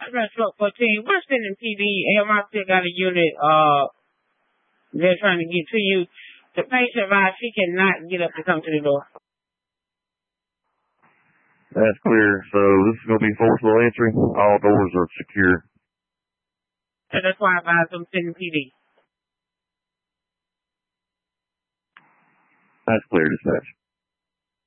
Address 14. We're sending PD. AMI still got a unit. They're trying to get to you. The patient advised she cannot get up and come to the door. That's clear. So this is going to be forcible entry. All doors are secure. And that's why I advised them sending PD. That's clear, dispatch.